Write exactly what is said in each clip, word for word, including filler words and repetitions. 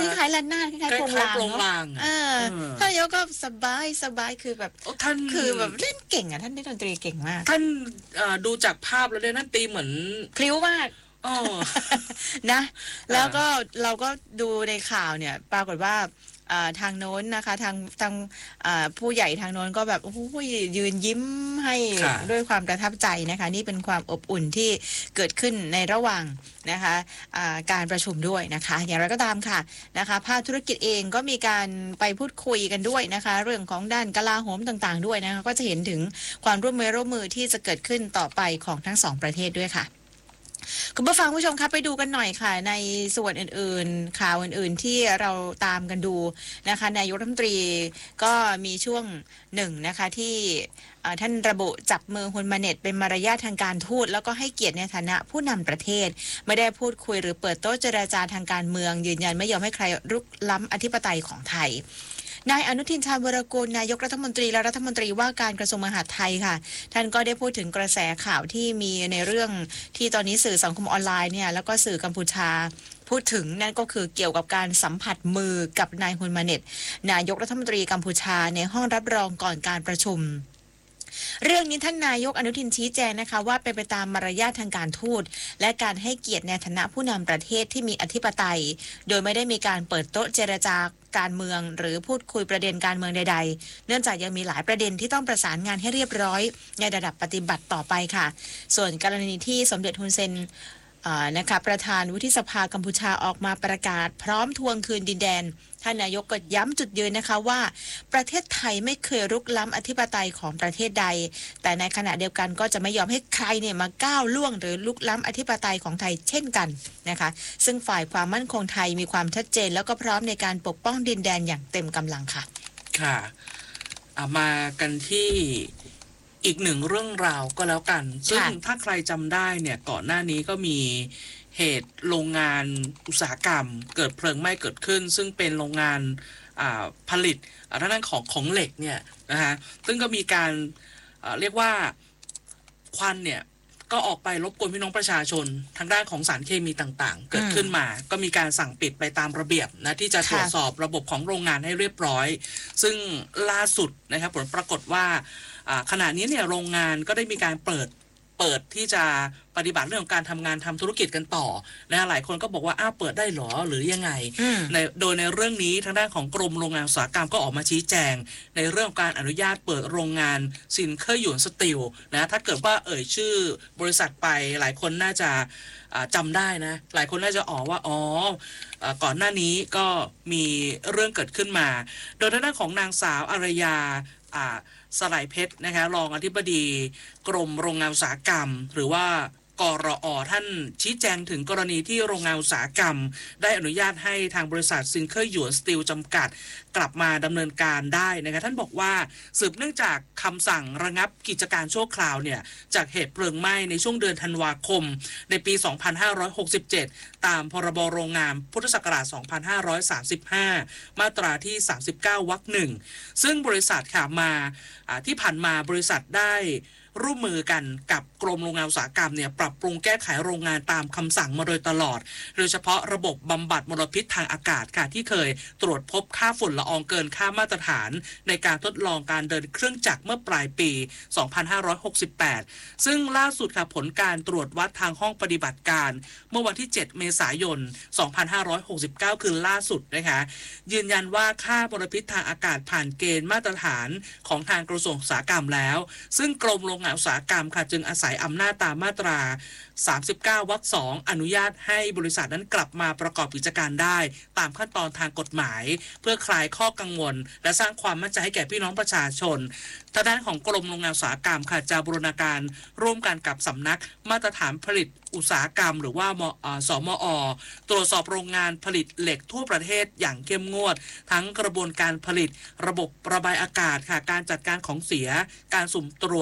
ล้ายๆล้านหน้าคล้ายๆโครงรางเนาะท่านนายกก็สบายสบายคือแบบท่านคือแบบเล่นเก่งอ่ะท่านเล่นดนตรีเก่งมากท่านดูจากภาพแล้วเนี่ยนั่นตีเหมือนพลิ้วมากอ๋อนะแล้วก็เราก็ดูในข่าวเนี่ยปรากฏว่าทางโน้นนะคะทางทางผู้ใหญ่ทางโน้นก็แบบโอ้โหยืนยิ้มให้ด้วยความประทับใจนะคะนี่เป็นความอบอุ่นที่เกิดขึ้นในระหว่างนะคะการประชุมด้วยนะคะอย่างไรก็ตามค่ะนะคะภาคธุรกิจเองก็มีการไปพูดคุยกันด้วยนะคะเรื่องของด้านกลาโหมต่างๆด้วยนะคะก็จะเห็นถึงความร่วมมือร่วมมือที่จะเกิดขึ้นต่อไปของทั้งสองประเทศด้วยค่ะคุณผู้ฟังผู้ชมครับไปดูกันหน่อยค่ะในส่วนอื่นๆข่าวอื่นๆที่เราตามกันดูนะคะนายกรัฐมนตรีก็มีช่วงหนึ่งนะคะที่ท่านระบุจับมือฮุนมาเน็ตเป็นมารยาททางการทูตแล้วก็ให้เกียรติในฐานะผู้นำประเทศไม่ได้พูดคุยหรือเปิดโต๊ะเจรจาทางการเมืองยืนยันไม่ยอมให้ใครรุกล้ำอธิปไตยของไทยนายอนุทินชาญวรกูลนายกรัฐมนตรีและรัฐมนตรีว่าการกระทรวงมหาดไทยค่ะท่านก็ได้พูดถึงกระแสข่าวที่มีในเรื่องที่ตอนนี้สื่อสังคมออนไลน์เนี่ยแล้วก็สื่อกัมพูชาพูดถึงนั่นก็คือเกี่ยวกับการสัมผัสมือกับนายฮุนมาเน็ตนายกรัฐมนตรีกัมพูชาในห้องรับรองก่อนการประชุมเรื่องนี้ท่านนายกอนุทินชี้แจงนะคะว่าเป็นไปตามมารยาททางการทูตและการให้เกียรติในฐานะผู้นำประเทศที่มีอธิปไตยโดยไม่ได้มีการเปิดโต๊ะเจรจาการเมืองหรือพูดคุยประเด็นการเมืองใดๆเนื่องจากยังมีหลายประเด็นที่ต้องประสานงานให้เรียบร้อยในระดับปฏิบัติต่อไปค่ะส่วนกรณีที่สมเด็จฮุนเซนนะคะประธานวุฒิสภากัมพูชาออกมาประกาศพร้อมทวงคืนดินแดนท่านนายกก็ย้ำจุดยืนนะคะว่าประเทศไทยไม่เคยรุกล้ำอธิปไตยของประเทศใดแต่ในขณะเดียวกันก็จะไม่ยอมให้ใครเนี่ยมาก้าวล่วงหรือลุกล้ำอธิปไตยของไทยเช่นกันนะคะซึ่งฝ่ายความมั่นคงไทยมีความชัดเจนแล้วก็พร้อมในการปกป้องดินแดนอย่างเต็มกำลังค่ะค่ะมากันที่อีกหนึ่งเรื่องราวก็แล้วกันซึ่งถ้าใครจำได้เนี่ยก่อนหน้านี้ก็มีเหตุโรงงานอุตสาหกรรมเกิดเพลิงไหม้เกิดขึ้นซึ่งเป็นโรงงานผลิตทางด้านของของเหล็กเนี่ยนะฮะซึ่งก็มีการเรียกว่าควันเนี่ยก็ออกไปรบกวนพี่น้องประชาชนทางด้านของสารเคมีต่างๆเกิดขึ้นมาก็มีการสั่งปิดไปตามระเบียบนะที่จะตรวจสอบระบบของโรงงานให้เรียบร้อยซึ่งล่าสุดนะครับผลปรากฏว่าขณะนี้เนี่ยโรงงานก็ได้มีการเปิดเปิดที่จะปฏิบัติเรื่องของการทำงานทำธุรกิจกันต่อนะหลายคนก็บอกว่าอ้าวเปิดได้หรอหรือยังไงในโดยในเรื่องนี้ทางด้านของกรมโรงงานอุตสาหกรรมก็ออกมาชี้แจงในเรื่องของการอนุญาตเปิดโรงงานซินเคอร์หยวนสตีลนะถ้าเกิดว่าเอ่ยชื่อบริษัทไปหลายคนน่าจะจำได้นะหลายคนน่าจะอ๋อว่าอ๋อก่อนหน้านี้ก็มีเรื่องเกิดขึ้นมาโดยทางด้านของนางสาวอารยาสลายเพชรนะคะรองอธิบดีกรมโรงงานอุตสาหกรรมหรือว่ากรอ.ท่านชี้แจงถึงกรณีที่โรงงานอุตสาหกรรมได้อนุญาตให้ทางบริษัทซินเคอร์หยวนสตีลจำกัดกลับมาดำเนินการได้นะคะท่านบอกว่าสืบเนื่องจากคำสั่งระงับกิจการชั่วคราวเนี่ยจากเหตุเพลิงไหม้ในช่วงเดือนธันวาคมในปีสองพันห้าร้อยหกสิบเจ็ดตามพรบโรงงานพุทธศักราชสองพันห้าร้อยสามสิบห้ามาตราที่สามสิบเก้าวรรคหนึ่งซึ่งบริษัทค่ะมาที่ผ่านมาบริษัทได้ร่วมมือกันกับกรมโรงงานอุตสาหกรรมเนี่ยปรับปรุงแก้ไขโรงงานตามคำสั่งมาโดยตลอดโดยเฉพาะระบบบำบัดมลพิษทางอากาศค่ะที่เคยตรวจพบค่าฝุ่นละอองเกินค่ามาตรฐานในการทดลองการเดินเครื่องจักรเมื่อปลายปีสองพันห้าร้อยหกสิบแปดซึ่งล่าสุดค่ะผลการตรวจวัดทางห้องปฏิบัติการเมื่อวันที่เจ็ดเมษายนสองพันห้าร้อยหกสิบเก้าคือล่าสุดนะคะยืนยันว่าค่ามลพิษทางอากาศผ่านเกณฑ์มาตรฐานของทางกระทรวงอุตสาหกรรมแล้วซึ่งกรมโรงงานอุตสาหกรรมค่ะจึงอาศัยอำนาจตามมาตราสามสิบเก้าวรรคสองอนุญาตให้บริษัทนั้นกลับมาประกอบกิจการได้ตามขั้นตอนทางกฎหมายเพื่อคลายข้อกังวลและสร้างความมั่นใจให้แก่พี่น้องประชาชนทางด้านของกรมโรงงานอุตสาหกรรมค่ะจะบูรณาการร่วมกันกับสำนักมาตรฐานผลิตอุตสาหกรรมหรือว่าสมอ.ตรวจสอบโรงงานผลิตเหล็กทั่วประเทศอย่างเข้มงวดทั้งกระบวนการผลิตระบบระบายอากาศค่ะการจัดการของเสียการสุ่มตรวจคุณภ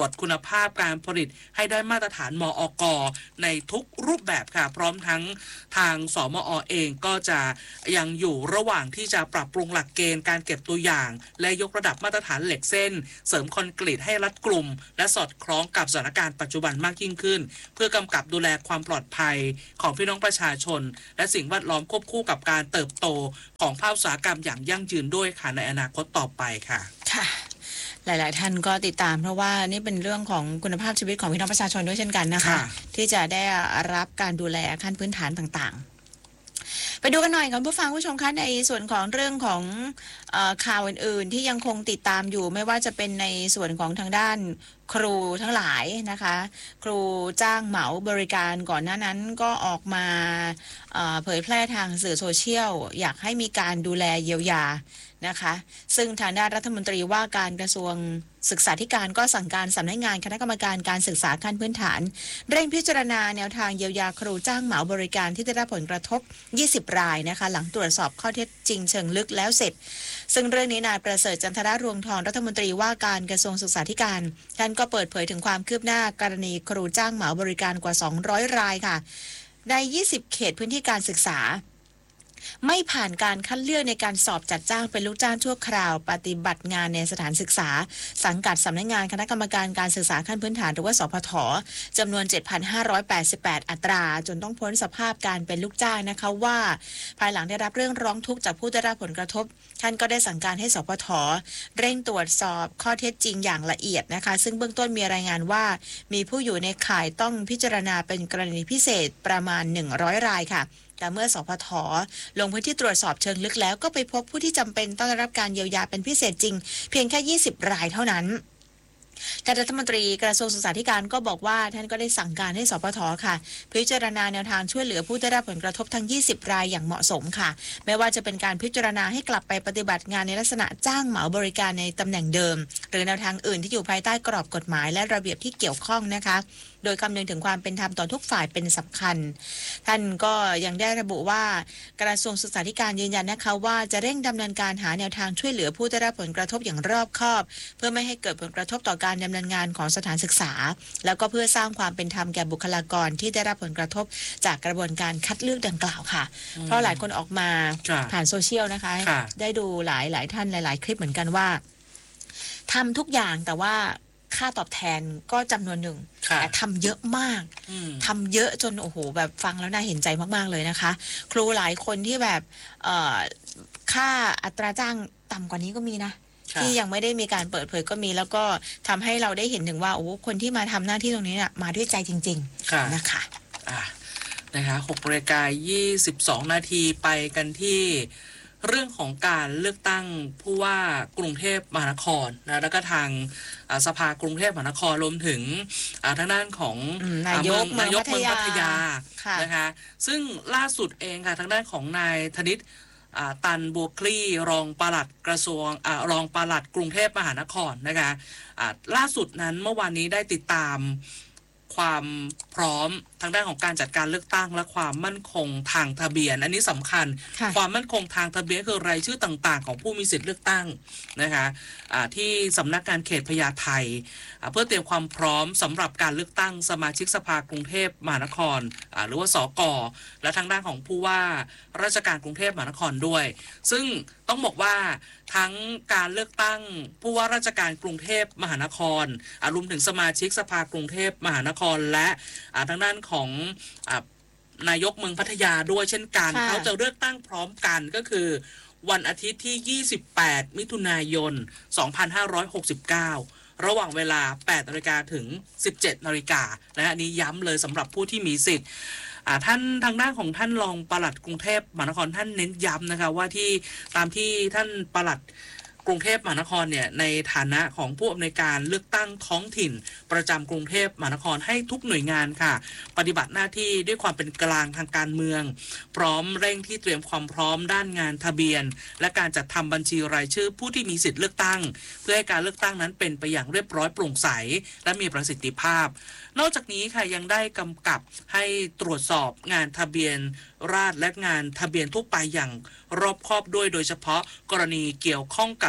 ภาพการผลิตให้ได้มาตรฐานมอก.ในทุกรูปแบบค่ะพร้อมทั้งทางสมอ.เองก็จะยังอยู่ระหว่างที่จะปรับปรุงหลักเกณฑ์การเก็บตัวอย่างและยกระดับมาตรฐานเหล็กเส้นเสริมคอนกรีตให้รัดกุมและสอดคล้องกับสถานการณ์ปัจจุบันมากยิ่งขึ้นเพื่อกำกับดูแลความปลอดภัยของพี่น้องประชาชนและสิ่งแวดล้อมควบคู่กับการเติบโตของภาคอุตสาหกรรมอย่างยั่งยืนด้วยค่ะในอนาคตต่อไปค่ะค่ะหลายๆท่านก็ติดตามเพราะว่านี่เป็นเรื่องของคุณภาพชีวิตของพี่น้องประชาชนด้วยเช่นกันนะคะที่จะได้รับการดูแลขั้นพื้นฐานต่างๆไปดูกันหน่อยค่ะผู้ฟังผู้ชมคะในส่วนของเรื่องของเอ่อข่าวอื่นๆที่ยังคงติดตามอยู่ไม่ว่าจะเป็นในส่วนของทางด้านครูทั้งหลายนะคะครูจ้างเหมาบริการก่อนหน้านั้นก็ออกมาเอ่อเผยแพร่ทางสื่อโซเชียลอยากให้มีการดูแลเยียวยานะคะซึ่งทางด้านรัฐมนตรีว่าการกระทรวงศึกษาธิการก็สั่งการสำนักงานคณะกรรมการการศึกษาขั้นพื้นฐานเร่งพิจารณาแนวทางเยียวยาครูจ้างเหมาบริการที่ได้รับผลกระทบยี่สิบรายนะคะหลังตรวจสอบข้อเท็จจริงเชิงลึกแล้วเสร็จซึ่งเรื่องนี้นายประเสริฐจันทรรวงทองรัฐมนตรีว่าการกระทรวงศึกษาธิการท่านก็เปิดเผยถึงความคืบหน้ากรณีครูจ้างเหมาบริการกว่าสองร้อยรายค่ะในยี่สิบเขตพื้นที่การศึกษาไม่ผ่านการคัดเลือกในการสอบจัดจ้างเป็นลูกจ้างชั่วคราวปฏิบัติงานในสถานศึกษาสังกัดสำนักงานคณะกรรมการการศึกษาขั้นพื้นฐานหรือว่าสพฐจำนวน เจ็ดพันห้าร้อยแปดสิบแปด อัตราจนต้องพ้นสภาพการเป็นลูกจ้างนะคะว่าภายหลังได้รับเรื่องร้องทุกข์จากผู้ได้รับผลกระทบท่านก็ได้สั่งการให้สพฐเร่งตรวจสอบข้อเท็จจริงอย่างละเอียดนะคะซึ่งเบื้องต้นมีรายงานว่ามีผู้อยู่ในข่ายต้องพิจารณาเป็นกรณีพิเศษประมาณหนึ่งร้อยรายค่ะแต่เมื่อสพฐลงพื้นที่ตรวจสอบเชิงลึกแล้วก็ไปพบผู้ที่จำเป็นต้องได้รับการเยียวยาเป็นพิเศษจริงเพียงแค่ยี่สิบรายเท่านั้นท่านรัฐมนตรีกระทรวงศึกษาธิการก็บอกว่าท่านก็ได้สั่งการให้สพฐค่ะพิจารณาแนวทางช่วยเหลือผู้ได้รับผลกระทบทั้งยี่สิบรายอย่างเหมาะสมค่ะไม่ว่าจะเป็นการพิจารณาให้กลับไปปฏิบัติงานในลักษณะจ้างเหมาบริการในตำแหน่งเดิมหรือแนวทางอื่นที่อยู่ภายใต้กรอบกฎหมายและระเบียบที่เกี่ยวข้องนะคะโดยคำนึงถึงความเป็นธรรมต่อทุกฝ่ายเป็นสำคัญท่านก็ยังได้ระบุว่ากระทรวงศึกษาธิการยืนยันนะคะว่าจะเร่งดำเนินการหาแนวทางช่วยเหลือผู้ได้รับผลกระทบอย่างรอบคอบเพื่อไม่ให้เกิดผลกระทบต่อการดำเนินงานของสถานศึกษาแล้วก็เพื่อสร้างความเป็นธรรมแก่บุคลากรที่ได้รับผลกระทบจากกระบวนการคัดเลือกดังกล่าวค่ะเพราะหลายคนออกมาผ่านโซเชียลนะคะได้ดูหลายหลายท่านหลายๆคลิปเหมือนกันว่าทำทุกอย่างแต่ว่าค่าตอบแทนก็จำนวนหนึ่งแต่ทำเยอะมากทำเยอะจนโอ้โหแบบฟังแล้วน่าเห็นใจมากๆเลยนะคะครูหลายคนที่แบบค่าอัตราจ้างต่ำกว่านี้ก็มีนะที่ยังไม่ได้มีการเปิดเผยก็มีแล้วก็ทำให้เราได้เห็นถึงว่าโอ้คนที่มาทำหน้าที่ตรงนี้เนี่ยมาด้วยใจจริงๆนะคะอ่านะคะหกนาฬิกายี่สิบสองนาทีไปกันที่เรื่องของการเลือกตั้งผู้ว่ากรุงเทพมหานครนะแล้วก็ทางสภากรุงเทพมหานครรวมถึงทางด้านของนายกนายกเมืองพัทยานะคะซึ่งล่าสุดเองค่ะทางด้านของนายธนิตตันบัวคลี่รองปลัดกระทรวงอรองปลัดกรุงเทพมหานครนะคะล่าสุดนั้นเมื่อวานนี้ได้ติดตามความพร้อมทางด้านของการจัดการเลือกตั้งและความมั่นคงทางทะเบียนอันนี้สำคัญความมั่นคงทางทะเบียนคือรายชื่อต่างๆของผู้มีสิทธิ์เลือกตั้งนะคะที่สำนักงานเขตพญาไทเพื่อเตรียมความพร้อมสำหรับการเลือกตั้งสมาชิกสภากรุงเทพมหานครหรือว่าสก.และทางด้านของผู้ว่าราชการกรุงเทพมหานครด้วยซึ่งต้องบอกว่าทั้งการเลือกตั้งผู้ว่าราชการกรุงเทพมหานครรวมถึงสมาชิกสภากรุงเทพมหานครและทางด้านของนายกเมืองพัทยาด้วยเช่นกันเขาจะเลือกตั้งพร้อมกันก็คือวันอาทิตย์ที่ยี่สิบแปดมิถุนายนสองพันห้าร้อยหกสิบเก้าระหว่างเวลา แปดนาฬิกา ถึง สิบเจ็ดนาฬิกานะฮะนี้ย้ำเลยสำหรับผู้ที่มีสิทธิ์ท่านทางด้านของท่านรองปลัดกรุงเทพมหานครท่านเน้นย้ำนะคะว่าที่ตามที่ท่านปลัดกรุงเทพมหานครเนี่ยในฐานะของผู้อำนวยการเลือกตั้งท้องถิ่นประจำกรุงเทพมหานครให้ทุกหน่วยงานค่ะปฏิบัติหน้าที่ด้วยความเป็นกลางทางการเมืองพร้อมเร่งที่เตรียมความพร้อมด้านงานทะเบียนและการจัดทำบัญชีรายชื่อผู้ที่มีสิทธิ์เลือกตั้งเพื่อให้การเลือกตั้งนั้นเป็นไปอย่างเรียบร้อยโปร่งใสและมีประสิทธิภาพนอกจากนี้ค่ะยังได้กำกับให้ตรวจสอบงานทะเบียนราษฎร์และงานทะเบียนทั่วไปอย่างรอบคอบด้วยโดยเฉพาะกรณีเกี่ยวข้องกับ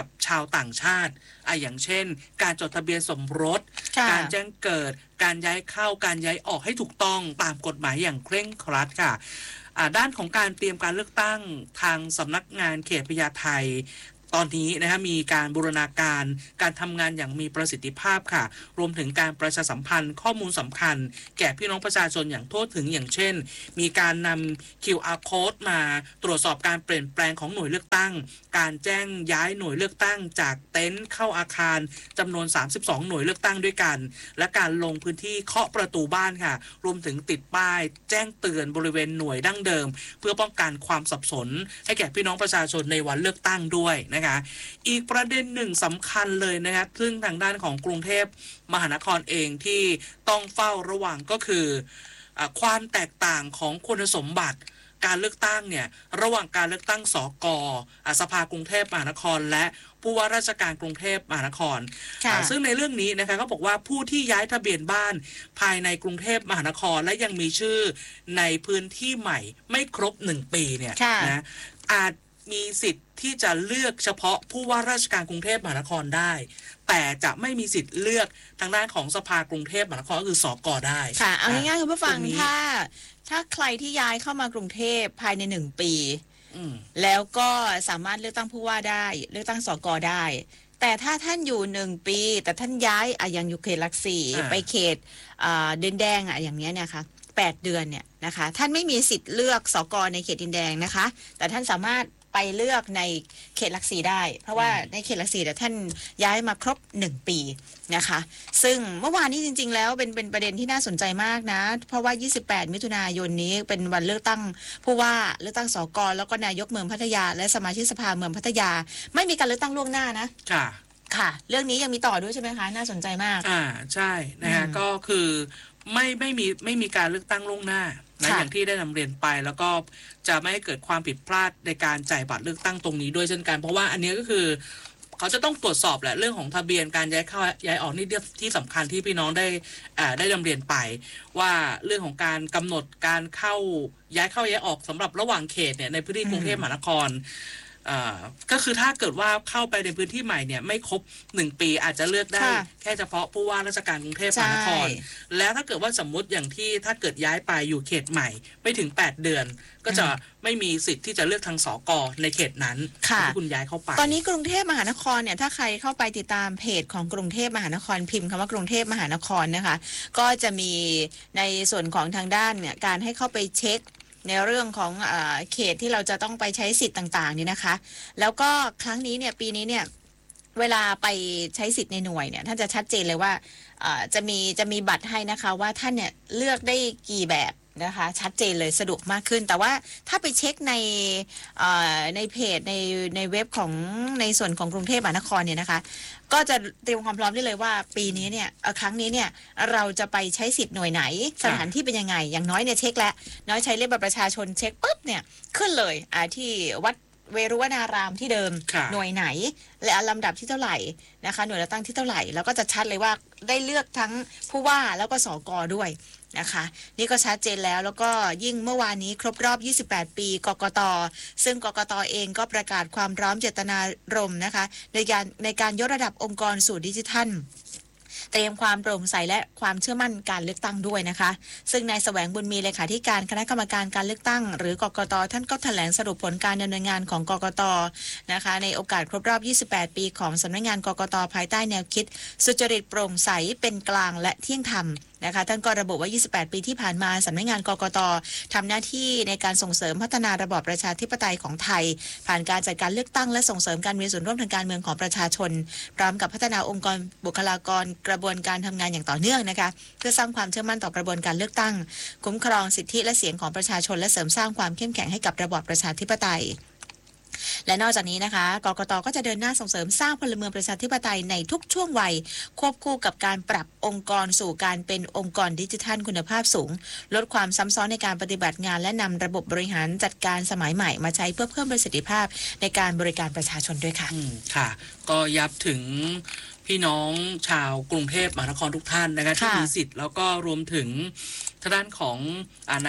ชาวต่างชาติอ่ะอย่างเช่นการจดทะเบียนสมรสการแจ้งเกิดการย้ายเข้าการย้ายออกให้ถูกต้องตามกฎหมายอย่างเคร่งครัดค่ะด้านของการเตรียมการเลือกตั้งทางสำนักงานเขตพญาไทตอนนี้นะฮะมีการบูรณาการการทำงานอย่างมีประสิทธิภาพค่ะรวมถึงการประชาสัมพันธ์ข้อมูลสำคัญแก่พี่น้องประชาชนอย่างทั่วถึงอย่างเช่นมีการนำ คิว อาร์ Code มาตรวจสอบการเปลี่ยนแปลงของหน่วยเลือกตั้งการแจ้งย้ายหน่วยเลือกตั้งจากเต็นท์เข้าอาคารจำนวนสามสิบสองหน่วยเลือกตั้งด้วยกันและการลงพื้นที่เคาะประตูบ้านค่ะรวมถึงติดป้ายแจ้งเตือนบริเวณหน่วยดั้งเดิมเพื่อป้องกันความสับสนให้แก่พี่น้องประชาชนในวันเลือกตั้งด้วยนะคะอีกประเด็นหนึ่งสำคัญเลยนะครับซึ่งทางด้านของกรุงเทพมหานครเองที่ต้องเฝ้าระวังก็คือความแตกต่างของคุณสมบัติการเลือกตั้งเนี่ยระหว่างการเลือกตั้งสกสภากรุงเทพมหานครและผู้ว่าราชการกรุงเทพมหานครซึ่งในเรื่องนี้นะคะก็บอกว่าผู้ที่ย้ายทะเบียนบ้านภายในกรุงเทพมหานครและยังมีชื่อในพื้นที่ใหม่ไม่ครบหนึ่งปีเนี่ยนะอาจมีสิทธิ์ที่จะเลือกเฉพาะผู้ว่าราชการกรุงเทพมหานครได้แต่จะไม่มีสิทธิ์เลือกทางด้านของสภากรุงเทพมหานครก็คือสก.ได้ค่ะเอาง่ายๆคุณผู้ฟังถ้าถ้าใครที่ย้ายเข้ามากรุงเทพภายในหนึ่งปีแล้วก็สามารถเลือกตั้งผู้ว่าได้เลือกตั้งสก.ได้แต่ถ้าท่านอยู่หนึ่งปีแต่ท่านย้ายอ่ะอย่างอยู่เขตหลักสี่ไปเขตดินแดงอ่ะอย่างเนี้ยเนี่ยค่ะแปดเดือนเนี่ยนะคะท่านไม่มีสิทธิ์เลือกสก.ในเขตดินแดงนะคะแต่ท่านสามารถไปเลือกในเขตหลักสี่ได้เพราะว่าในเขตหลักสี่แต่ท่านย้ายมาครบหนึ่งปีนะคะซึ่งเมื่อวานนี้จริงๆแล้วเป็นเป็นประเด็นที่น่าสนใจมากนะเพราะว่ายี่สิบแปดมิถุนายนนี้เป็นวันเลือกตั้งผู้ว่าเลือกตั้งสก.แล้วก็นายกเมืองพัทยาและสมาชิกสภาเมืองพัทยาไม่มีการเลือกตั้งล่วงหน้านะค่ะค่ะเรื่องนี้ยังมีต่อด้วยใช่ไหมคะน่าสนใจมากอ่าใช่นะฮะก็คือไม่ไม่มีไม่มีการเลือกตั้งล่วงหน้านะอย่างที่ได้นำเรียนไปแล้วก็จะไม่ให้เกิดความผิดพลาดในการจ่ายบัตรเลือกตั้งตรงนี้ด้วยเช่นกันเพราะว่าอันนี้ก็คือเขาจะต้องตรวจสอบแหละเรื่องของทะเบียนการย้ายเข้าย้ายออกนี่ที่สำคัญที่พี่น้องได้อ่าได้นำเรียนไปว่าเรื่องของการกำหนดการเข้าย้ายเข้าย้ายออกสำหรับระหว่างเขตเนี่ยในพื้นที่กรุงเทพมหานครก็คือถ้าเกิดว่าเข้าไปในพื้นที่ใหม่เนี่ยไม่ครบหนึ่งปีอาจจะเลือกได้แค่เฉพาะผู้ว่าราชการกรุงเทพมหานครแล้วถ้าเกิดว่าสมมุติอย่างที่ถ้าเกิดย้ายไปอยู่เขตใหม่ไม่ถึงแปดเดือนก็จะไม่มีสิทธิ์ที่จะเลือกทางสก.ในเขตนั้นที่คุณย้ายเข้าไปตอนนี้กรุงเทพมหานครเนี่ยถ้าใครเข้าไปติดตามเพจของกรุงเทพมหานครพิมพ์คำว่ากรุงเทพมหานครนะคะก็จะมีในส่วนของทางด้านเนี่ยการให้เข้าไปเช็คในเรื่องของเอ่อเขตที่เราจะต้องไปใช้สิทธิ์ต่างๆนี่นะคะแล้วก็ครั้งนี้เนี่ยปีนี้เนี่ยเวลาไปใช้สิทธิ์ในหน่วยเนี่ยท่านจะชัดเจนเลยว่าจะมีจะมีบัตรให้นะคะว่าท่านเนี่ยเลือกได้กี่แบบนะคะชัดเจนเลยสะดวกมากขึ้นแต่ว่าถ้าไปเช็คในในเพจในในเว็บของในส่วนของกรุงเทพมหานครเนี่ยนะคะก็จะเตรียมความพร้อมได้เลยว่าปีนี้เนี่ยครั้งนี้เนี่ยเราจะไปใช้สิทธิ์หน่วยไหนสถานที่เป็นยังไงอย่างน้อยเนี่ยเช็คแล้วน้อยใช้เลขบัตรประชาชนเช็คปุ๊บเนี่ยขึ้นเลยอ่าที่วัดเวรุวนารามที่เดิมหน่วยไหนและลำดับที่เท่าไหร่นะคะหน่วยเลือกตั้งที่เท่าไหร่แล้วก็จะชัดเลยว่าได้เลือกทั้งผู้ว่าแล้วก็สก.ด้วยนะคะนี่ก็ชัดเจนแล้วแล้วก็ยิ่งเมื่อวานนี้ครบรอบยี่สิบแปดปีกกต.ซึ่งกกต.เองก็ประกาศความพร้อมเจตนารมณ์นะคะในการในการยกระดับองค์กรสู่ดิจิทัลเตรียมความโปร่งใสและความเชื่อมั่นการเลือกตั้งด้วยนะคะซึ่งนายแสวงบุญมีเลขาธิการคณะกรรมการการเลือกตั้งหรือกกต.ท่านก็แถลงสรุปผลการดำเนินงานของกกต.นะคะในโอกาสครบรอบยี่สิบแปดปีของสำนักงานกกต.ภายใต้แนวคิดสุจริตโปร่งใสเป็นกลางและเที่ยงธรรมนะคะท่านก็ระบุว่ายี่สิบแปดปีที่ผ่านมาสำนักงานกกต.ทำหน้าที่ในการส่งเสริมพัฒนาระบอบประชาธิปไตยของไทยผ่านการจัดการเลือกตั้งและส่งเสริมการมีส่วนร่วมทางการเมืองของประชาชนพร้อมกับพัฒนาองค์กรบุคลากรกระบวนการทำงานอย่างต่อเนื่องนะคะเพื่อสร้างความเชื่อมั่นต่อกระบวนการเลือกตั้งคุ้มครองสิทธิและเสียงของประชาชนและเสริมสร้างความเข้มแข็งให้กับระบอบประชาธิปไตยและนอกจากนี้นะคะกกต.ก็จะเดินหน้าส่งเสริมสร้างพลเมืองประชาธิปไตยในทุกช่วงวัยควบคู่กับการปรับองค์กรสู่การเป็นองค์กรดิจิทัลคุณภาพสูงลดความซ้ำซ้อนในการปฏิบัติงานและนำระบบบริหารจัดการสมัยใหม่มาใช้เพื่อเพิ่มประสิทธิภาพในการบริการประชาชนด้วยค่ะอืมค่ะก็ย้ำถึงพี่น้องชาวกรุงเทพมหานครทุกท่านนะคะที่มีสิทธิ์แล้วก็รวมถึงทางด้านของนายก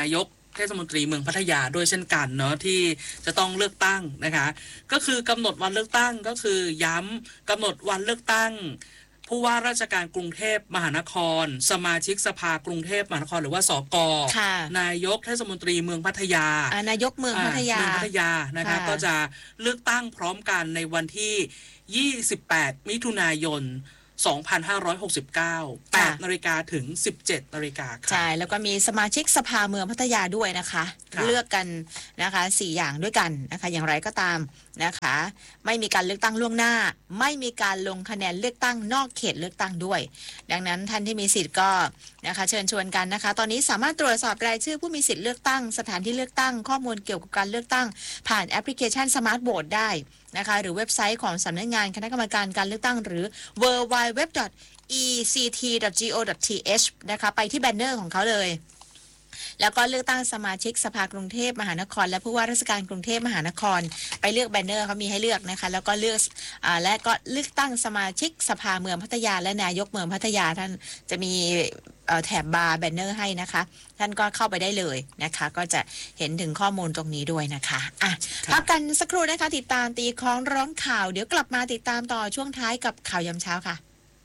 เทศมนตรีเมืองพัทยาด้วยเช่นกันเนาะที่จะต้องเลือกตั้งนะคะก็คือกำหนดวันเลือกตั้งก็คือย้ำกำหนดวันเลือกตั้งผู้ว่าราชการกรุงเทพมหานครสมาชิกสภากรุงเทพมหานครหรือว่าสก.นายกเทศมนตรีเมืองพัทยานายกเมืองพัทยาเมืองพัทยานะคะก็จะเลือกตั้งพร้อมกันในวันที่ยี่สิบแปดมิถุนายนสองพันห้าร้อยหกสิบเก้า แปดนาฬิกาถึงสิบเจ็ดนาฬิกาค่ะใช่แล้วก็มีสมาชิกสภาเมืองพัทยาด้วยนะคะเลือกกันนะคะสี่อย่างด้วยกันนะคะอย่างไรก็ตามนะคะไม่มีการเลือกตั้งล่วงหน้าไม่มีการลงคะแนนเลือกตั้งนอกเขตเลือกตั้งด้วยดังนั้นท่านที่มีสิทธิ์ก็นะคะเชิญชวนกันนะคะตอนนี้สามารถตรวจสอบรายชื่อผู้มีสิทธิ์เลือกตั้งสถานที่เลือกตั้งข้อมูลเกี่ยวกับการเลือกตั้งผ่านแอปพลิเคชัน Smart Vote ได้นะคะหรือเว็บไซต์ของสำนักงานคณะกรรมการการเลือกตั้งหรือ ดับเบิลยู ดับเบิลยู ดับเบิลยู ดอท อี ซี ที ดอท จี โอ ดอท ที เอช นะคะไปที่แบนเนอร์ของเขาเลยแล้วก็เลือกตั้งสมาชิกสภากรุงเทพมหานครและผู้ว่าราชการกรุงเทพมหานครไปเลือกแบนเนอร์เขามีให้เลือกนะคะแล้วก็เลือกอ่าและก็เลือกตั้งสมาชิกสภาเมืองพัทยาและนายกเมืองพัทยาท่านจะมีแถบบาร์แบนเนอร์ให้นะคะท่านก็เข้าไปได้เลยนะคะก็จะเห็นถึงข้อมูลตรงนี้ด้วยนะคะอ่ะพักกันสักครู่นะคะติดตามตีคล้องร้องข่าวเดี๋ยวกลับมาติดตามต่อช่วงท้ายกับข่าวยามเช้าค่ะ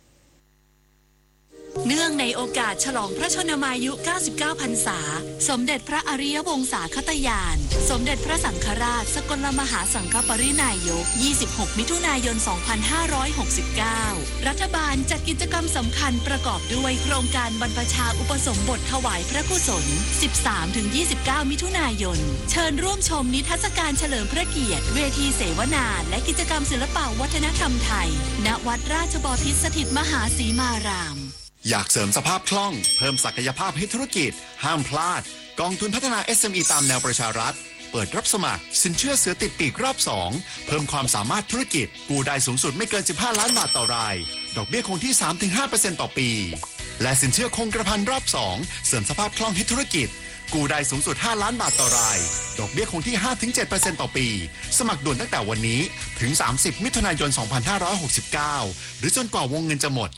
เนื่องในโอกาสฉลองพระชนมายุเก้าสิบเก้าพรรษาสมเด็จพระอริยวงศาคตญาณสมเด็จพระสังฆราชสกลมหาสังฆปรินายกยี่สิบหกมิถุนายนสองพันห้าร้อยหกสิบเก้ารัฐบาลจัดกิจกรรมสำคัญประกอบด้วยโครงการบรรพชาอุปสมบทถวายพระกุศล สิบสามถึงยี่สิบเก้า มิถุนายนเชิญร่วมชมนิทรรศการเฉลิมพระเกียรติเวทีเสวนาและกิจกรรมศิลปวัฒนธรรมไทยณวัดราชบพิตรสถิตมหาสีมารามอยากเสริมสภาพคล่องเพิ่มศักยภาพให้ธุรกิจห้ามพลาดกองทุนพัฒนา เอส เอ็ม อี ตามแนวประชารัฐเปิดรับสมัครสินเชื่อเสือติดปีกรอบสองเพิ่มความสามารถธุรกิจกู้ได้สูงสุดไม่เกินสิบห้าล้านบาทต่อรายดอกเบี้ยคงที่ สามถึงห้าเปอร์เซ็นต์ ต่อปีและสินเชื่อคงกระพันรอบสองเสริมสภาพคล่องให้ธุรกิจกู้ได้สูงสุดห้าล้านบาทต่อรายดอกเบี้ยคงที่ ห้าถึงเจ็ดเปอร์เซ็นต์ ต่อปีสมัครด่วนตั้งแต่วันนี้ถึงสามสิบมิถุนายนสองพันห้าร้อยหกสิบเก้าหรือจนกว่าวงเงินจะหมด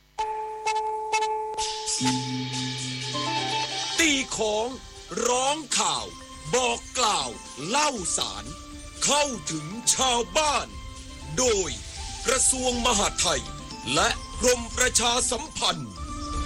ตีของร้องข่าวบอกกล่าวเล่าสารเข้าถึงชาวบ้านโดยกระทรวงมหาดไทยและกรมประชาสัมพันธ์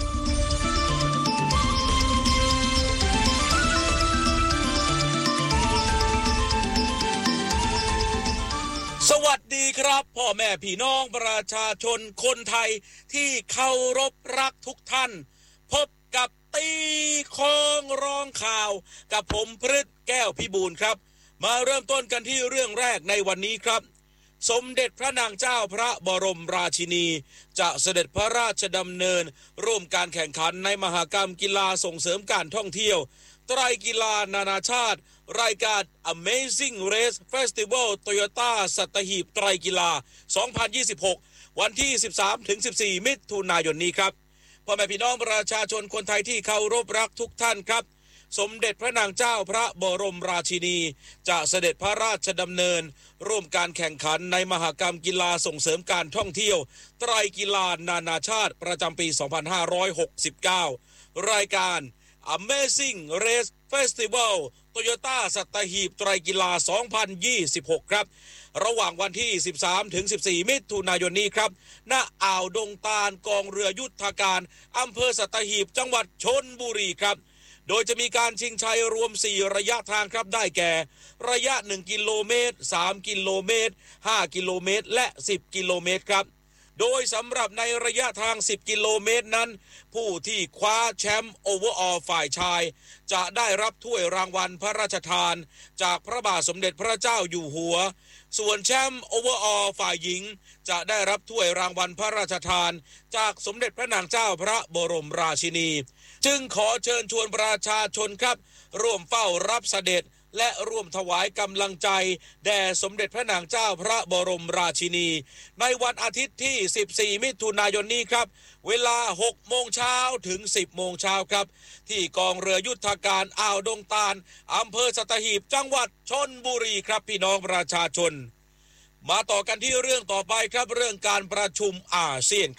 สวัสดีครับพ่อแม่พี่น้องประชาชนคนไทยที่เคารพรักทุกท่านพบกับตีคองร้องข่าวกับผมพฤทธิ์แก้วพิบูลครับมาเริ่มต้นกันที่เรื่องแรกในวันนี้ครับสมเด็จพระนางเจ้าพระบรมราชินีจะเสด็จพระราชดำเนินร่วมการแข่งขันในมหกรรมกีฬาส่งเสริมการท่องเที่ยวไตรกีฬานานาชาติรายการ Amazing Race Festival Toyota สัตหีบไตรกีฬาสองพันยี่สิบหกวันที่ สิบสามถึงสิบสี่ มิถุนายนนี้ครับพ่อแม่พี่น้องประชาชนคนไทยที่เคารพรักทุกท่านครับสมเด็จพระนางเจ้าพระบรมราชินีจะเสด็จพระราชดำเนินร่วมการแข่งขันในมหกรรมกีฬาส่งเสริมการท่องเที่ยวไตรกีฬานานาชาติประจำปี สองพันห้าร้อยหกสิบเก้า รายการ Amazing Race Festival Toyota สัตหีบไตรกีฬาสองพันยี่สิบหกครับระหว่างวันที่ สิบสามถึงสิบสี่ มิถุนายนนี้ครับณอ่าวดงตาลกองเรือยุทธการอำเภอสัตหีบจังหวัดชลบุรีครับโดยจะมีการชิงชัยรวมสี่ระยะทางครับได้แก่ระยะหนึ่งกิโลเมตรสามกิโลเมตรห้ากิโลเมตรและสิบกิโลเมตรครับโดยสำหรับในระยะทางสิบกิโลเมตรนั้นผู้ที่คว้าแชมป์โอเวอร์ออลฝ่ายชายจะได้รับถ้วยรางวัลพระราชทานจากพระบาทสมเด็จพระเจ้าอยู่หัวส่วนแชมป์โอเวอร์ออลฝ่ายหญิงจะได้รับถ้วยรางวัลพระราชทานจากสมเด็จพระนางเจ้าพระบรมราชินีจึงขอเชิญชวนประชาชนครับร่วมเฝ้ารับเสด็จและร่วมถวายกำลังใจแด่สมเด็จพระนางเจ้าพระบรมราชินีในวันอาทิตย์ที่สิบสี่มิถุนายนนี้ครับเวลา หกโมงเช้าถึง สิบโมงเช้าครับที่กองเรือยุทธการอ่าวดงตาลอำเภอสัตหีบจังหวัดชลบุรีครับพี่น้องประชาชนมาต่อกันที่เรื่องต่อไปครับเรื่องการประชุมอาเซียนครับ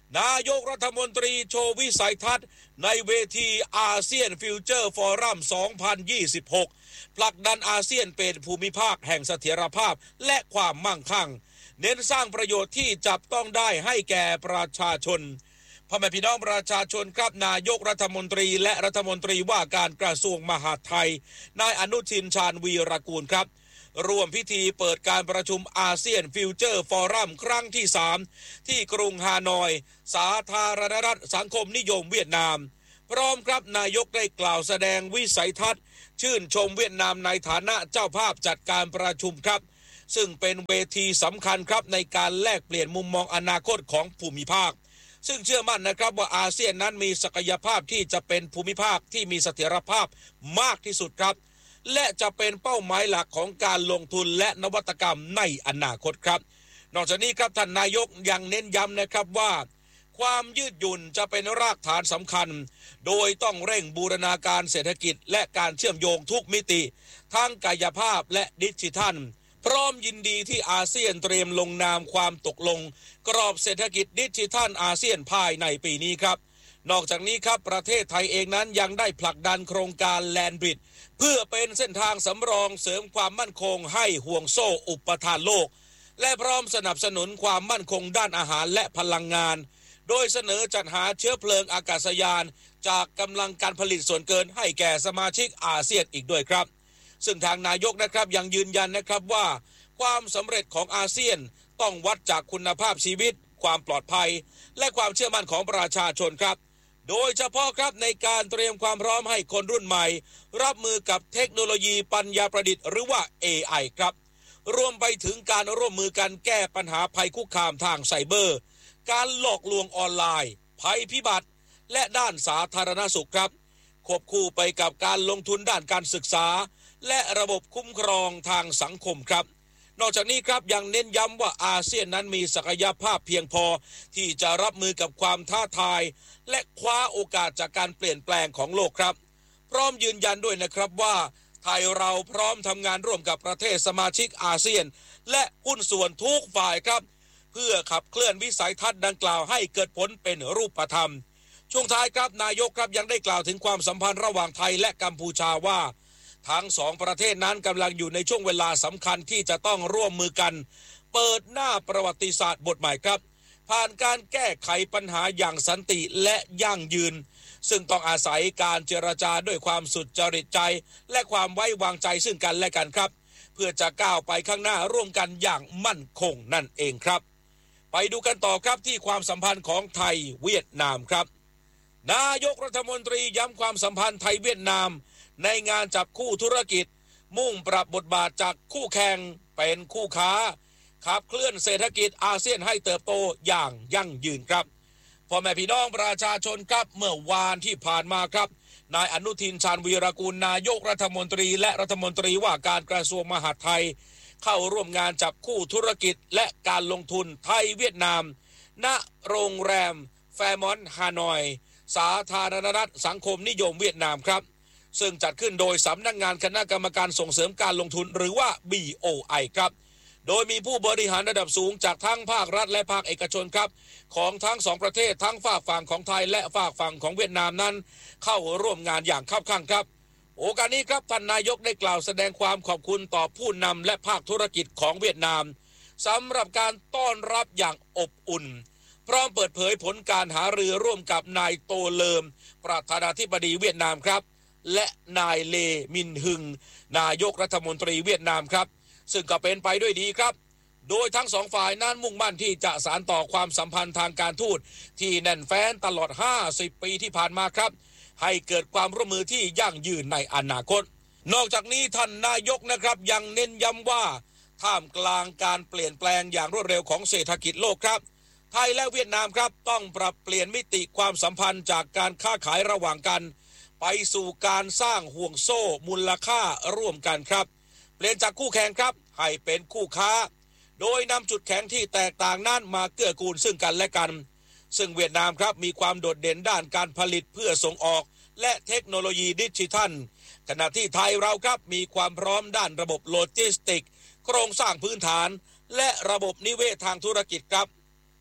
นายกรัฐมนตรีโชว์วิสัยทัศน์ในเวทีอาเซียนฟิวเจอร์ฟอรัม สองพันยี่สิบหก ผลักดันอาเซียนเป็นภูมิภาคแห่งเสถียรภาพและความมั่งคั่งเน้นสร้างประโยชน์ที่จับต้องได้ให้แก่ประชาชนพ่อแม่พี่น้องประชาชนครับนายกรัฐมนตรีและรัฐมนตรีว่าการกระทรวงมหาดไทยนายอนุทินชาญวีรกูลครับร่วมพิธีเปิดการประชุมอาเซียนฟิวเจอร์ฟอรัมครั้งที่สามที่กรุงฮานอยสาธารณรัฐสังคมนิยมเวียดนามพร้อมครับนายกได้กล่าวแสดงวิสัยทัศน์ชื่นชมเวียดนามในฐานะเจ้าภาพจัดการประชุมครับซึ่งเป็นเวทีสำคัญครับในการแลกเปลี่ยนมุมมองอนาคตของภูมิภาคซึ่งเชื่อมั่นนะครับว่าอาเซียนนั้นมีศักยภาพที่จะเป็นภูมิภาคที่มีเสถียรภาพมากที่สุดครับและจะเป็นเป้าหมายหลักของการลงทุนและนวัตกรรมในอนาคตครับนอกจากนี้ครับท่านนายกยังเน้นย้ำนะครับว่าความยืดหยุ่นจะเป็นรากฐานสำคัญโดยต้องเร่งบูรณาการเศรษฐกิจและการเชื่อมโยงทุกมิติทั้งกายภาพและดิจิทัลพร้อมยินดีที่อาเซียนเตรียมลงนามความตกลงกรอบเศรษฐกิจดิจิทัลอาเซียนภายในปีนี้ครับนอกจากนี้ครับประเทศไทยเองนั้นยังได้ผลักดันโครงการแลนด์บริดจ์เพื่อเป็นเส้นทางสำรองเสริมความมั่นคงให้ห่วงโซ่อุปทานโลกและพร้อมสนับสนุนความมั่นคงด้านอาหารและพลังงานโดยเสนอจัดหาเชื้อเพลิงอากาศยานจากกำลังการผลิตส่วนเกินให้แก่สมาชิกอาเซียนอีกด้วยครับซึ่งทางนายกนะครับยังยืนยันนะครับว่าความสำเร็จของอาเซียนต้องวัดจากคุณภาพชีวิตความปลอดภัยและความเชื่อมั่นของประชาชนครับโดยเฉพาะครับในการเตรียมความพร้อมให้คนรุ่นใหม่รับมือกับเทคโนโลยีปัญญาประดิษฐ์หรือว่า เอ ไอ ครับรวมไปถึงการร่วมมือกันแก้ปัญหาภัยคุกคามทางไซเบอร์การหลอกลวงออนไลน์ภัยพิบัติและด้านสาธารณสุขครับควบคู่ไปกับการลงทุนด้านการศึกษาและระบบคุ้มครองทางสังคมครับนอกจากนี้ครับยังเน้นย้ำว่าอาเซียนนั้นมีศักยภาพเพียงพอที่จะรับมือกับความท้าทายและคว้าโอกาสจากการเปลี่ยนแปลงของโลกครับพร้อมยืนยันด้วยนะครับว่าไทยเราพร้อมทำงานร่วมกับประเทศสมาชิกอาเซียนและหุ้นส่วนทุกฝ่ายครับเพื่อขับเคลื่อนวิสัยทัศน์ดังกล่าวให้เกิดผลเป็นรูปธรรมช่วงท้ายครับนายกครับยังได้กล่าวถึงความสัมพันธ์ระหว่างไทยและกัมพูชาว่าทั้งสองประเทศนั้นกำลังอยู่ในช่วงเวลาสำคัญที่จะต้องร่วมมือกันเปิดหน้าประวัติศาสตร์บทใหม่ครับผ่านการแก้ไขปัญหาอย่างสันติและยั่งยืนซึ่งต้องอาศัยการเจรจาด้วยความสุจริตใจและความไว้วางใจซึ่งกันและกันครับเพื่อจะก้าวไปข้างหน้าร่วมกันอย่างมั่นคงนั่นเองครับไปดูกันต่อครับที่ความสัมพันธ์ของไทยเวียดนามครับนายกรัฐมนตรีย้ำความสัมพันธ์ไทยเวียดนามในงานจับคู่ธุรกิจมุ่งปรับบทบาทจากคู่แข่งเป็นคู่ค้าขับเคลื่อนเศรษฐกิจอาเซียนให้เติบโตอย่างยั่งยืนครับพ่อแม่พี่น้องประชาชนครับเมื่อวานที่ผ่านมาครับนายอนุทินชาญวีรกูลนายกรัฐมนตรีและรัฐมนตรีว่าการกระทรวงมหาดไทยเข้าร่วมงานจับคู่ธุรกิจและการลงทุนไทยเวียดนามณโรงแรมแฟร์มอนต์ฮานอยสาธารณรัฐสังคมนิยมเวียดนามครับซึ่งจัดขึ้นโดยสำนักงานคณะกรรมการส่งเสริมการลงทุนหรือว่า บี โอ ไอ ครับโดยมีผู้บริหารระดับสูงจากทั้งภาครัฐและภาคเอกชนครับของทั้งสองประเทศทั้งฝากฝั่งของไทยและฝากฝั่งของเวียดนามนั้นเข้าร่วมงานอย่างคับคั่งครับโอกาสนี้ครับท่านนายกได้กล่าวแสดงความขอบคุณต่อผู้นำและภาคธุรกิจของเวียดนามสำหรับการต้อนรับอย่างอบอุ่นพร้อมเปิดเผยผลการหารือร่วมกับนายโตเลิมประธานาธิบดีเวียดนามครับและนายเลมินฮึงนายกรัฐมนตรีเวียดนามครับซึ่งก็เป็นไปด้วยดีครับโดยทั้งสองฝ่ายนั้นมุ่งมั่นที่จะสานต่อความสัมพันธ์ทางการทูตที่แน่นแฟ้นตลอดห้าสิบปีที่ผ่านมาครับให้เกิดความร่วมมือที่ยั่งยืนในอนาคตนอกจากนี้ท่านนายกนะครับยังเน้นย้ำว่าท่ามกลางการเปลี่ยนแปลงอย่างรวดเร็วของเศรษฐกิจโลกครับไทยและเวียดนามครับต้องปรับเปลี่ยนมิติความสัมพันธ์จากการค้าขายระหว่างกันไปสู่การสร้างห่วงโซ่มูลค่าร่วมกันครับเปลี่ยนจากคู่แข่งครับให้เป็นคู่ค้าโดยนำจุดแข็งที่แตกต่างนั้นมาเกื้อกูลซึ่งกันและกันซึ่งเวียดนามครับมีความโดดเด่นด้านการผลิตเพื่อส่งออกและเทคโนโลยีดิจิทัลขณะที่ไทยเราครับมีความพร้อมด้านระบบโลจิสติกส์โครงสร้างพื้นฐานและระบบนิเวศทางธุรกิจครับ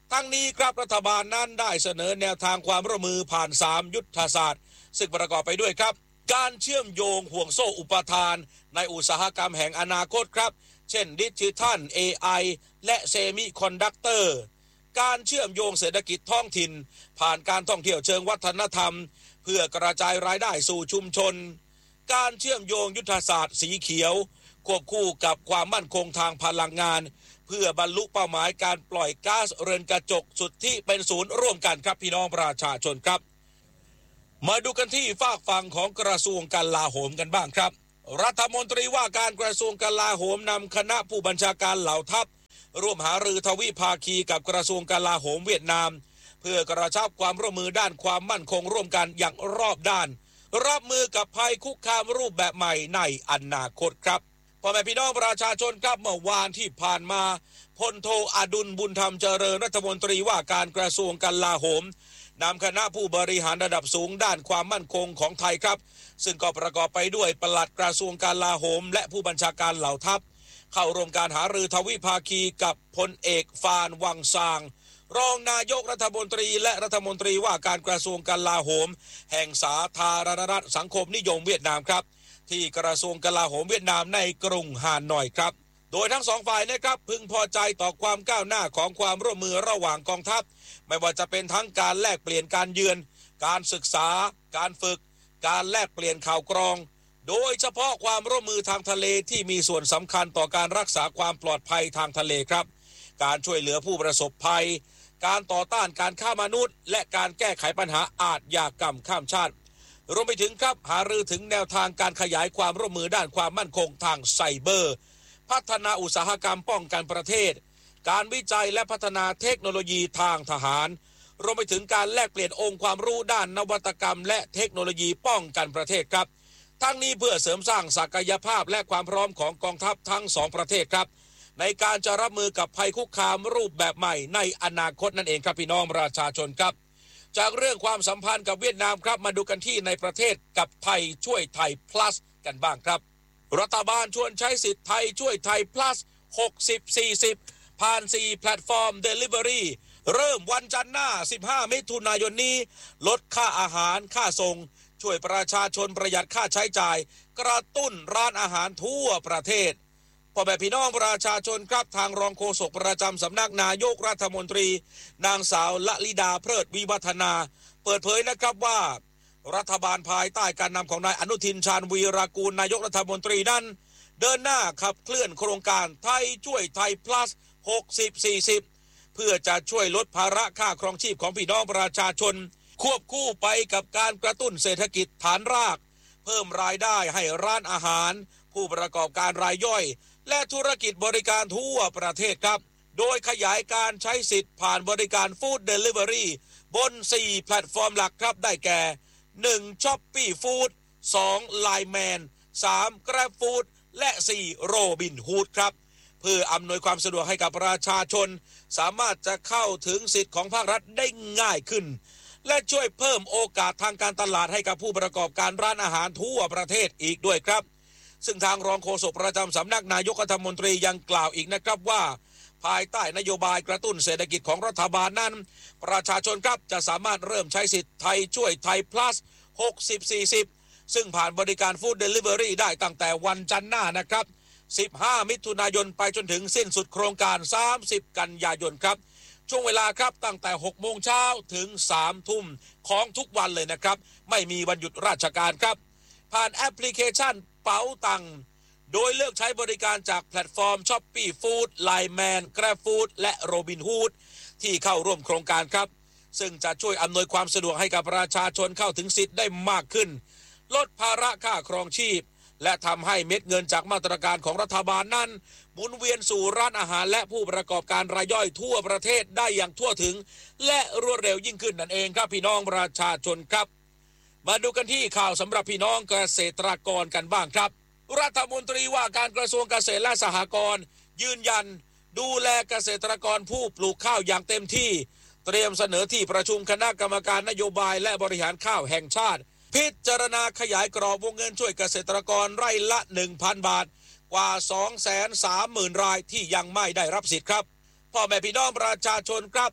ทั้งนี้ครับรัฐบาลนั้นได้เสนอแนวทางความร่วมมือผ่านสามยุทธศาสตร์ซึ่งประกอบไปด้วยครับการเชื่อมโยงห่วงโซ่อุปทานในอุตสาหกรรมแห่งอนาคตครับเช่นดิจิทัล เอ ไอ และเซมิคอนดักเตอร์การเชื่อมโยงเศรษฐกิจท้องถิ่นผ่านการท่องเที่ยวเชิงวัฒนธรรมเพื่อกระจายรายได้สู่ชุมชนการเชื่อมโยงยุทธศาสตร์สีเขียวควบคู่กับความมั่นคงทางพลังงานเพื่อบรรลุเป้าหมายการปล่อยก๊าซเรือนกระจกสุทธิเป็นศูนย์ร่วมกันครับพี่น้องประชาชนครับมาดูกันที่ฝากฝั่งของกระทรวงกลาโหมกันบ้างครับรัฐมนตรีว่าการกระทรวงกลาโหมนำคณะผู้บัญชาการเหล่าทัพร่วมหารือทวิภาคีกับกระทรวงกลาโหมเวียดนามเพื่อกระชับความร่วมมือด้านความมั่นคงร่วมกันอย่างรอบด้านรับมือกับภัยคุกคามรูปแบบใหม่ในอนาคตครับพ่อแม่พี่น้องประชาชนครับเมื่อวานที่ผ่านมาพลโทอดุลบุญธรรมเจริญรัฐมนตรีว่าการกระทรวงกลาโหมนำคณะผู้บริหารระดับสูงด้านความมั่นคงของไทยครับซึ่งก็ประกอบไปด้วยปลัดกระทรวงกลาโหมและผู้บัญชาการเหล่าทัพเข้าร่วมการหารือทวิภาคีกับพลเอกฟานวังซางรองนายกรัฐมนตรีและรัฐมนตรีว่าการกระทรวงกลาโหมแห่งสาธารณรัฐสังคมนิยมเวียดนามครับที่กระทรวงกลาโหมเวียดนามในกรุงฮานอยครับโดยทั้งสองฝ่ายนะครับพึงพอใจต่อความก้าวหน้าของความร่วมมือระหว่างกองทัพไม่ว่าจะเป็นทั้งการแลกเปลี่ยนการเยือนการศึกษาการฝึกการแลกเปลี่ยนข่าวกรองโดยเฉพาะความร่วมมือทางทะเลที่มีส่วนสำคัญต่อการรักษาความปลอดภัยทางทะเลครับการช่วยเหลือผู้ประสบภัยการต่อต้านการฆ่ามนุษย์และการแก้ไขปัญหาอาชญากรรมข้ามชาติรวมไปถึงครับหารือถึงแนวทางการขยายความร่วมมือด้านความมั่นคงทางไซเบอร์พัฒนาอุตสาหกรรมป้องกันประเทศการวิจัยและพัฒนาเทคโนโลยีทางทหารรวมไปถึงการแลกเปลี่ยนองค์ความรู้ด้านนวัตกรรมและเทคโนโลยีป้องกันประเทศครับทั้งนี้เพื่อเสริมสร้างศักยภาพและความพร้อมของกองทัพทั้งสองประเทศครับในการจะรับมือกับภัยคุกคามรูปแบบใหม่ในอนาคตนั่นเองครับพี่น้องประชาชนครับจากเรื่องความสัมพันธ์กับเวียดนามครับมาดูกันที่ในประเทศกับไทยช่วยไทย plus กันบ้างครับรัฐบาลชวนใช้สิทธิ์ไทยช่วยไทย plus หกสิบ สี่สิบผ่านสี่แพลตฟอร์ม Delivery เริ่มวันจันทร์หน้าสิบห้ามิถุนายนนี้ลดค่าอาหารค่าส่งช่วยประชาชนประหยัดค่าใช้จ่ายกระตุ้นร้านอาหารทั่วประเทศพ่อแม่พี่น้องประชาชนครับทางรองโฆษกประจำสำนักนายกรัฐมนตรีนางสาวละลิดาเพลิดวิวัฒนาเปิดเผยนะครับว่ารัฐบาลภายใต้การนำของนายอนุทินชาญวีรกูลนายกรัฐมนตรีนั้นเดินหน้าขับเคลื่อนโครงการไทยช่วยไทย plus หกสิบ สี่สิบเพื่อจะช่วยลดภาระค่าครองชีพของพี่น้องประชาชนควบคู่ไปกับการกระตุ้นเศรษฐกิจฐานรากเพิ่มรายได้ให้ร้านอาหารผู้ประกอบการรายย่อยและธุรกิจบริการทั่วประเทศครับโดยขยายการใช้สิทธิ์ผ่านบริการฟู้ดเดลิเวอรี่บนสี่แพลตฟอร์มหลักครับได้แก่หนึ่ง Shopee Food สอง ไลน์ แมน สาม Grab Food และสี่ Robin Hood ครับเพื่ออำนวยความสะดวกให้กับประชาชนสามารถจะเข้าถึงสิทธิ์ของภาครัฐได้ง่ายขึ้นและช่วยเพิ่มโอกาสทางการตลาดให้กับผู้ประกอบการร้านอาหารทั่วประเทศอีกด้วยครับซึ่งทางรองโฆษกประจำสำนักนายกรัฐมนตรียังกล่าวอีกนะครับว่าภายใต้นโยบายกระตุ้นเศรษฐกิจของรัฐบาลนั้นประชาชนครับจะสามารถเริ่มใช้สิทธิ์ไทยช่วยไทย plus หกสิบ สี่สิบซึ่งผ่านบริการฟู้ดเดลิเวอรี่ได้ตั้งแต่วันจันทร์หน้านะครับสิบห้ามิถุนายนไปจนถึงสิ้นสุดโครงการสามสิบกันยายนครับช่วงเวลาครับตั้งแต่หกโมงเช้าถึงสามทุ่มของทุกวันเลยนะครับไม่มีวันหยุดราชการครับผ่านแอปพลิเคชันเป๋าตังค์โดยเลือกใช้บริการจากแพลตฟอร์ม Shopee Food ไลน์ แมน Grab Food และ Robin Hood ที่เข้าร่วมโครงการครับซึ่งจะช่วยอำนวยความสะดวกให้กับประชาชนเข้าถึงสิทธิ์ได้มากขึ้นลดภาระค่าครองชีพและทำให้เม็ดเงินจากมาตรการของรัฐบาลนั้นหมุนเวียนสู่ร้านอาหารและผู้ประกอบการรายย่อยทั่วประเทศได้อย่างทั่วถึงและรวดเร็วยิ่งขึ้นนั่นเองครับพี่น้องประชาชนครับมาดูกันที่ข่าวสำหรับพี่น้องเกษตรกรกันบ้างครับรัฐมนตรีว่าการกระทรวงเกษตรและสหกรณ์ยืนยันดูแลเกษตรกรผู้ปลูกข้าวอย่างเต็มที่เตรียมเสนอที่ประชุมคณะกรรมการนโยบายและบริหารข้าวแห่งชาติพิจารณาขยายกรอบวงเงินช่วยเกษตรกรไร่ละ หนึ่งพัน บาทกว่า สองแสนสามหมื่น รายที่ยังไม่ได้รับสิทธิ์ครับพ่อแม่พี่น้องประชาชนครับ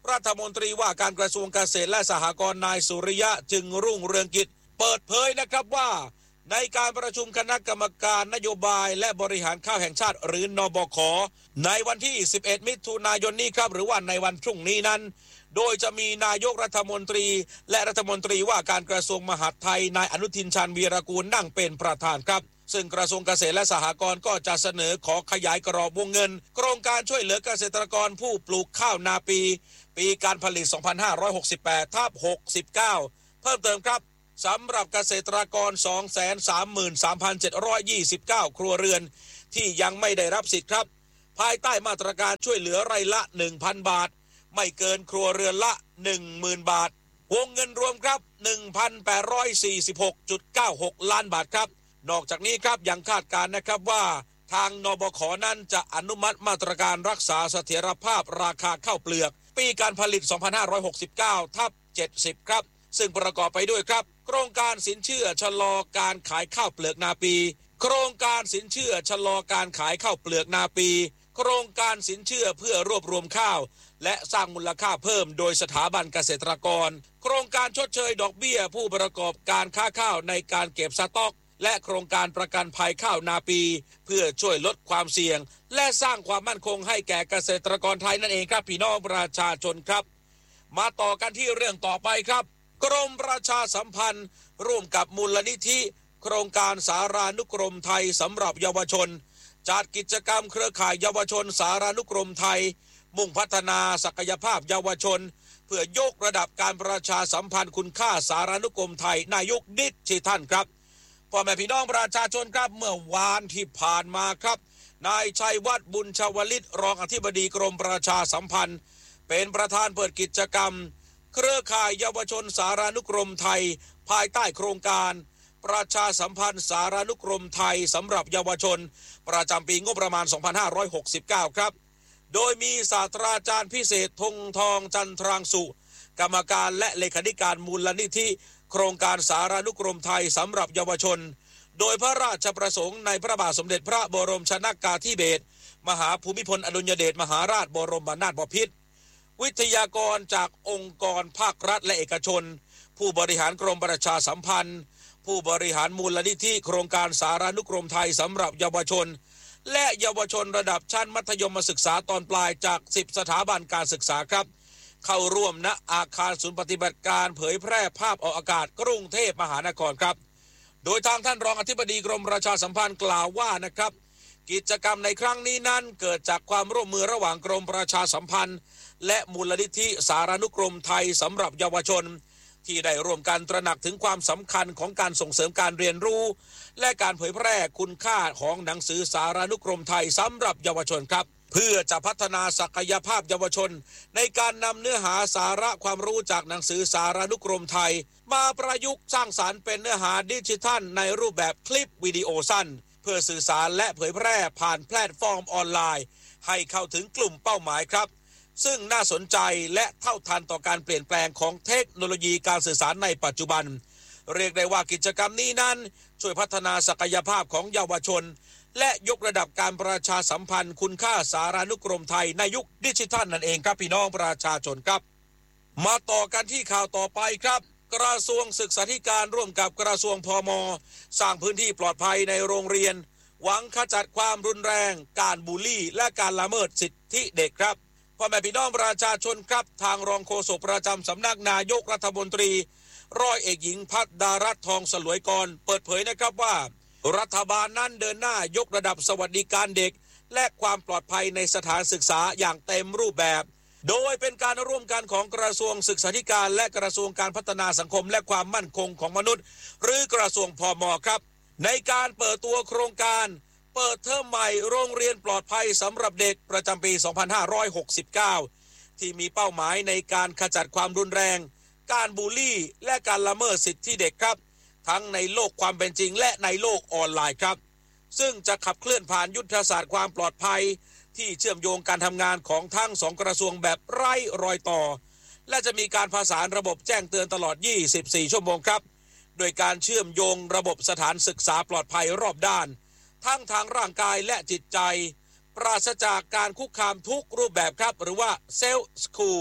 รัฐมนตรีว่าการกระทรวงเกษตรและสหกรณ์นายสุริยะจึงรุ่งเรืองกิจเปิดเผยนะครับว่าในการประชุมคณะกรรมการนโยบายและบริหารข้าวแห่งชาติหรือนบข.ในวันที่สิบเอ็ดมิถุนายนนี้ครับหรือว่าในวันพรุ่งนี้นั้นโดยจะมีนายกรัฐมนตรีและรัฐมนตรีว่าการกระทรวงมหาดไทยนายอนุทินชาญวีรกูลนั่งเป็นประธานครับซึ่งกระทรวงเกษตรและสหกรณ์ก็จะเสนอขอขยายกรอบวงเงินโครงการช่วยเหลือเกษตรกรผู้ปลูกข้าวนาปีปีการผลิต สองพันห้าร้อยหกสิบแปด ทับ หกสิบเก้า เพิ่มเติมครับสำหรับเกษตรกร สองแสนสามหมื่นสามพันเจ็ดร้อยยี่สิบเก้า ครัวเรือนที่ยังไม่ได้รับสิทธิ์ครับภายใต้มาตรการช่วยเหลือไร่ละ หนึ่งพัน บาทไม่เกินครัวเรือนละ หนึ่งหมื่น บาทวงเงินรวมครับ หนึ่งพันแปดร้อยสี่สิบหกจุดเก้าหก ล้านบาทครับนอกจากนี้ครับยังคาดการณ์นะครับว่าทางนบข.นั้นจะอนุมัติมาตรการรักษาเสถียรภาพราคาข้าวเปลือกปีการผลิต สองพันห้าร้อยหกสิบเก้า ทับ เจ็ดสิบ ครับซึ่งประกอบไปด้วยครับโครงการสินเชื่อชะลอการขายข้าวเปลือกนาปีโครงการสินเชื่อชะลอการขายข้าวเปลือกนาปีโครงการสินเชื่อเพื่อรวบรวมข้าวและสร้างมูลค่าเพิ่มโดยสถาบันเกษตรกรโครงการชดเชยดอกเบี้ยผู้ประกอบการค้าข้าวในการเก็บสต๊อกและโครงการประกันภัยข้าวนาปีเพื่อช่วยลดความเสี่ยงและสร้างความมั่นคงให้แก่เกษตรกรไทยนั่นเองครับพี่น้องประชาชนครับมาต่อกันที่เรื่องต่อไปครับกรมประชาสัมพันธ์ร่วมกับมูลนิธิโครงการสารานุกรมไทยสำหรับเยาวชนจัดกิจกรรมเครือข่ายเยาวชนสารานุกรมไทยมุ่งพัฒนาศักยภาพเยาวชนเพื่อยกระดับการประชาสัมพันธ์คุณค่าสารานุกรมไทยนายกดิจิทัลครับพ่อแม่พี่น้องประชาชนครับเมื่อวานที่ผ่านมาครับนายชัยวัฒน์บุญชวลิตรองอธิบดีกรมประชาสัมพันธ์เป็นประธานเปิดกิจกรรมเครือข่ายเยาวชนสารานุกรมไทยภายใต้โครงการประชาสัมพันธ์สารานุกรมไทยสำหรับเยาวชนประจำปีงบประมาณ สองพันห้าร้อยหกสิบเก้า ครับโดยมีศาสตราจารย์พิเศษธงทองจันทรางสุกรรมการและเลขาธิการมูลนิธิโครงการสารานุกรมไทยสำหรับเยาวชนโดยพระราชประสงค์ในพระบาทสมเด็จพระบรมชนกาธิเบศรมหาภูมิพลอดุลยเดชมหาราชบรมนาถบพิตรวิทยากรจากองค์กรภาครัฐและเอกชนผู้บริหารกรมประชาสัมพันธ์ผู้บริหารมูลนิธิโครงการสารานุกรมไทยสำหรับเยาวชนและเยาวชนระดับชั้นมัธยมศึกษาตอนปลายจากสิบสถาบันการศึกษาครับเข้าร่วมณอาคารศูนย์ปฏิบัติการเผยแพร่ภาพออกอากาศกรุงเทพมหานครครับโดยทางท่านรองอธิบดีกรมประชาสัมพันธ์กล่าวว่านะครับกิจกรรมในครั้งนี้นั้นเกิดจากความร่วมมือระหว่างกรมประชาสัมพันธ์และมูลนิธิสารานุกรมไทยสำหรับเยาวชนที่ได้ร่วมกันตระหนักถึงความสำคัญของการส่งเสริมการเรียนรู้และการเผยแพร่คุณค่าของหนังสือสารานุกรมไทยสำหรับเยาวชนครับเพื่อจะพัฒนาศักยภาพเยาวชนในการนำเนื้อหาสาระความรู้จากหนังสือสารานุกรมไทยมาประยุกต์สร้างสรรค์เป็นเนื้อหาดิจิทัลในรูปแบบคลิปวิดีโอสั้นเพื่อสื่อสารและเผยแพร่ผ่านแพลตฟอร์มออนไลน์ให้เข้าถึงกลุ่มเป้าหมายครับซึ่งน่าสนใจและเท่าทันต่อการเปลี่ยนแปลงของเทคโนโลยีการสื่อสารในปัจจุบันเรียกได้ว่ากิจกรรมนี้นั้นช่วยพัฒนาศักยภาพของเยาวชนและยกระดับการประชาสัมพันธ์คุณค่าสารานุกรมไทยในยุคดิจิทัลนั่นเองครับพี่น้องประชาชนครับมาต่อกันที่ข่าวต่อไปครับกระทรวงศึกษาธิการร่วมกับกระทรวงพม.สร้างพื้นที่ปลอดภัยในโรงเรียนหวังขจัดความรุนแรงการบูลลี่และการละเมิดสิทธิเด็กครับพ่อแม่พี่น้องประชาชนครับทางรองโฆษกประจำสำนักนายกรัฐมนตรีร้อยเอกหญิงพัฒดารัตน์ทองสลวยกรเปิดเผยนะครับว่ารัฐบาลนั้นเดินหน้ายกระดับสวัสดิการเด็กและความปลอดภัยในสถานศึกษาอย่างเต็มรูปแบบโดยเป็นการร่วมกันของกระทรวงศึกษาธิการและกระทรวงการพัฒนาสังคมและความมั่นคงของมนุษย์หรือกระทรวงพม.ครับในการเปิดตัวโครงการเปิดเทอมใหม่โรงเรียนปลอดภัยสำหรับเด็กประจำปี สองพันห้าร้อยหกสิบเก้า ที่มีเป้าหมายในการขจัดความรุนแรงการบูลลี่และการละเมิดสิทธิเด็กครับทั้งในโลกความเป็นจริงและในโลกออนไลน์ครับซึ่งจะขับเคลื่อนผ่านยุทธศาสตร์ความปลอดภัยที่เชื่อมโยงการทำงานของทั้งสองกระทรวงแบบไร้รอยต่อและจะมีการประสานระบบแจ้งเตือนตลอดยี่สิบสี่ชั่วโมงครับโดยการเชื่อมโยงระบบสถานศึกษาปลอดภัยรอบด้านทั้งทางร่างกายและจิตใจปราศจากการคุกคามทุกรูปแบบครับหรือว่าเซลฟ์สคูล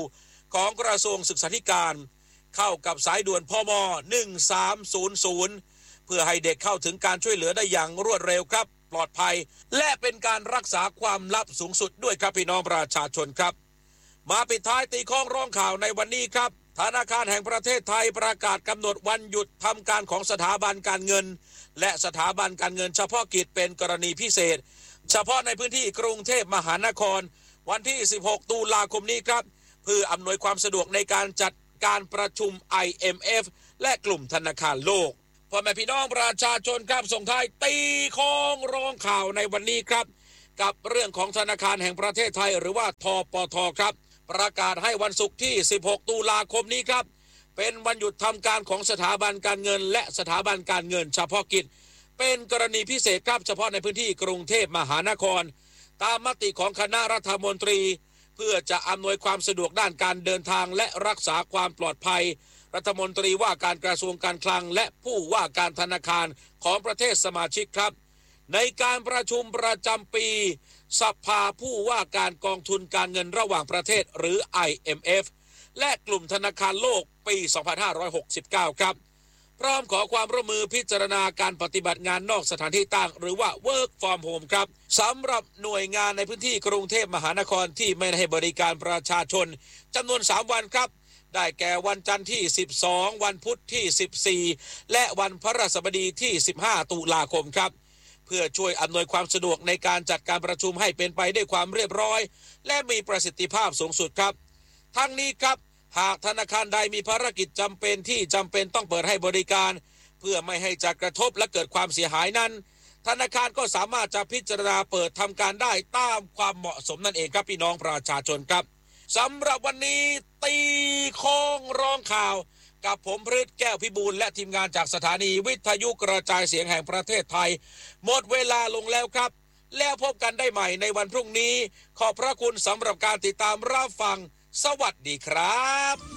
ของกระทรวงศึกษาธิการเข้ากับสายด่วนพมหนึ่งสามศูนย์ศูนย์เพื่อให้เด็กเข้าถึงการช่วยเหลือได้อย่างรวดเร็วครับปลอดภัยและเป็นการรักษาความลับสูงสุดด้วยครับพี่น้องประชาชนครับมาปิดท้ายตีข้องร้องข่าวในวันนี้ครับธนาคารแห่งประเทศไทยประกาศกำหนดวันหยุดทำการของสถาบันการเงินและสถาบันการเงินเฉพาะกิจเป็นกรณีพิเศษเฉพาะในพื้นที่กรุงเทพมหานครวันที่สิบหกตุลาคมนี้ครับเพื่ออำนวยความสะดวกในการจัดการประชุม ไอ เอ็ม เอฟ และกลุ่มธนาคารโลกพ่อแม่พี่น้องประชาชนครับส่งท้ายตีข้องร้องข่าวในวันนี้ครับกับเรื่องของธนาคารแห่งประเทศไทยหรือว่าทปทครับประกาศให้วันศุกร์ที่สิบหกตุลาคมนี้ครับเป็นวันหยุดทำการของสถาบันการเงินและสถาบันการเงินเฉพาะกิจเป็นกรณีพิเศษครับเฉพาะในพื้นที่กรุงเทพมหานครตามมติของคณะรัฐมนตรีเพื่อจะอำนวยความสะดวกด้านการเดินทางและรักษาความปลอดภัยรัฐมนตรีว่าการกระทรวงการคลังและผู้ว่าการธนาคารของประเทศสมาชิกครับในการประชุมประจำปีสภาผู้ว่าการกองทุนการเงินระหว่างประเทศหรือ ไอ เอ็ม เอฟ และกลุ่มธนาคารโลกปี สองพันห้าร้อยหกสิบเก้า ครับพร้อมขอความร่วมมือพิจารณาการปฏิบัติงานนอกสถานที่ตั้งหรือว่า Work from Home ครับสำหรับหน่วยงานในพื้นที่กรุงเทพมหานครที่ไม่ให้บริการประชาชนจำนวนสามวันครับได้แก่วันจันทร์ที่สิบสองวันพุธที่สิบสี่และวันพฤหัสบดีที่สิบห้าตุลาคมครับเพื่อช่วยอำนวยความสะดวกในการจัดการประชุมให้เป็นไปด้วยความเรียบร้อยและมีประสิทธิภาพสูงสุดครับทั้งนี้ครับหากธนาคารใดมีภารกิจจำเป็นที่จำเป็นต้องเปิดให้บริการเพื่อไม่ให้จะกระทบและเกิดความเสียหายนั้นธนาคารก็สามารถจะพิจารณาเปิดทำการได้ตามความเหมาะสมนั่นเองครับพี่น้องประชาชนครับสำหรับวันนี้ตีข้องร้องข่าวกับผมพฤทธิ์แก้วพิบูลและทีมงานจากสถานีวิทยุกระจายเสียงแห่งประเทศไทยหมดเวลาลงแล้วครับแล้วพบกันได้ใหม่ในวันพรุ่งนี้ขอบพระคุณสำหรับการติดตามรับฟังสวัสดีครับ